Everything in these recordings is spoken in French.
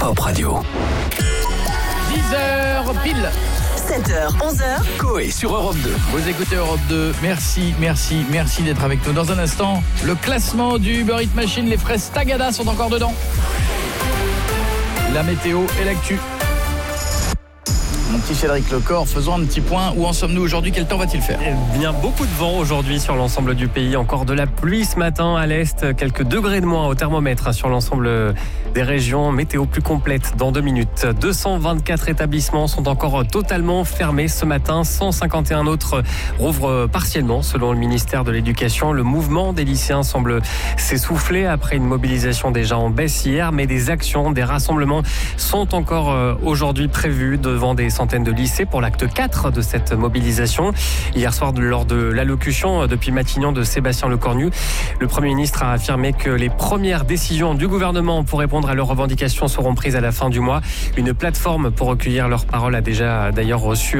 Pop Radio. 10h pile. 7h, 11h. Coé sur Europe 2. Vous écoutez Europe 2. Merci d'être avec nous. Dans un instant, le classement du Uber Eats Machine. Les fraises Tagada sont encore dedans. La météo et l'actu. Mon petit Cédric Lecor, faisons un petit point. Où en sommes-nous aujourd'hui? Quel temps va-t-il faire? Eh bien, beaucoup de vent aujourd'hui sur l'ensemble du pays. Encore de la pluie ce matin à l'est. Quelques degrés de moins au thermomètre sur l'ensemble des régions. Météo plus complète dans 2 minutes. 224 établissements sont encore totalement fermés ce matin. 151 autres rouvrent partiellement selon le ministère de l'Éducation. Le mouvement des lycéens semble s'essouffler après une mobilisation déjà en baisse hier. Mais des actions, des rassemblements sont encore aujourd'hui prévus devant des centaines de lycées pour l'acte 4 de cette mobilisation. Hier soir, lors de l'allocution depuis Matignon de Sébastien Lecornu, le Premier ministre a affirmé que les premières décisions du gouvernement pour répondre à leurs revendications seront prises à la fin du mois. Une plateforme pour recueillir leurs paroles a déjà d'ailleurs reçu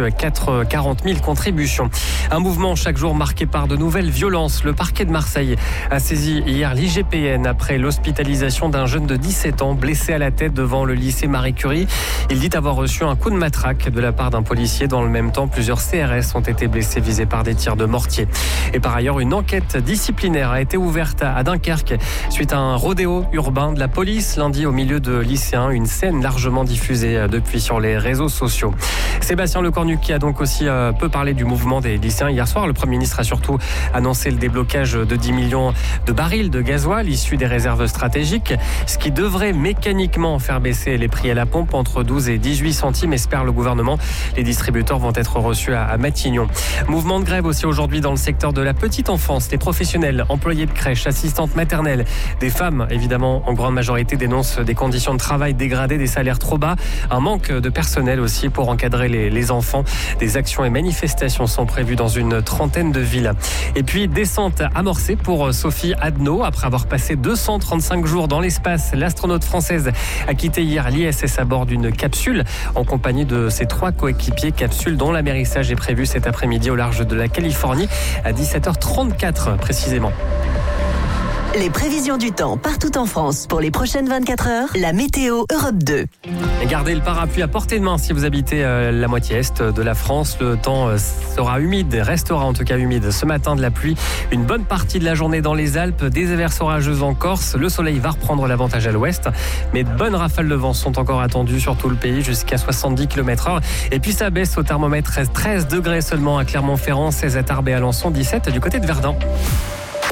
40 000 contributions. Un mouvement chaque jour marqué par de nouvelles violences. Le parquet de Marseille a saisi hier l'IGPN après l'hospitalisation d'un jeune de 17 ans blessé à la tête devant le lycée Marie Curie. Il dit avoir reçu un coup de matraque de la part d'un policier. Dans le même temps, plusieurs CRS ont été blessés, visés par des tirs de mortier. Et par ailleurs, une enquête disciplinaire a été ouverte à Dunkerque suite à un rodéo urbain de la police lundi au milieu de lycéens. Une scène largement diffusée depuis sur les réseaux sociaux. Sébastien Lecornu qui a donc aussi peu parlé du mouvement des lycéens hier soir. Le Premier ministre a surtout annoncé le déblocage de 10 millions de barils de gasoil issus des réserves stratégiques, ce qui devrait mécaniquement faire baisser les prix à la pompe entre 12 et 18 centimes, espère le gouvernement. Les distributeurs vont être reçus à Matignon. Mouvement de grève aussi aujourd'hui dans le secteur de la petite enfance. Les professionnels, employés de crèche, assistantes maternelles, des femmes évidemment en grande majorité dénoncent des conditions de travail dégradées, des salaires trop bas, un manque de personnel aussi pour encadrer les enfants. Des actions et manifestations sont prévues dans une trentaine de villes. Et puis descente amorcée pour Sophie Adno. Après avoir passé 235 jours dans l'espace, l'astronaute française a quitté hier l'ISS à bord d'une capsule en compagnie de ses 3 coéquipiers. Capsule dont l'amérissage est prévu cet après-midi au large de la Californie à 17h34 précisément. Les prévisions du temps partout en France pour les prochaines 24 heures. La météo Europe 2. Et gardez le parapluie à portée de main si vous habitez la moitié est de la France. Le temps sera humide, restera en tout cas humide. Ce matin, de la pluie, une bonne partie de la journée dans les Alpes, des averses orageuses en Corse. Le soleil va reprendre l'avantage à l'ouest, mais de bonnes rafales de vent sont encore attendues sur tout le pays jusqu'à 70 km/h. Et puis ça baisse au thermomètre, 13 degrés seulement à Clermont-Ferrand, 16 à Tarbes et Alençon, 17 du côté de Verdun.